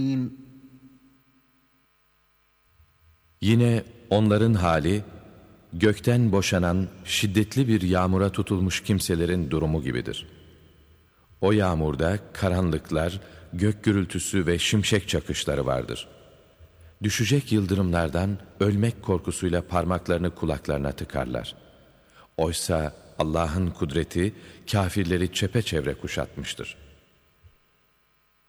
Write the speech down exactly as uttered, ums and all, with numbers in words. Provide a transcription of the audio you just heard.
Yine onların hali, gökten boşanan şiddetli bir yağmura tutulmuş kimselerin durumu gibidir. O yağmurda karanlıklar, gök gürültüsü ve şimşek çakışları vardır. Düşecek yıldırımlardan ölmek korkusuyla parmaklarını kulaklarına tıkarlar. Oysa Allah'ın kudreti kâfirleri çepeçevre kuşatmıştır.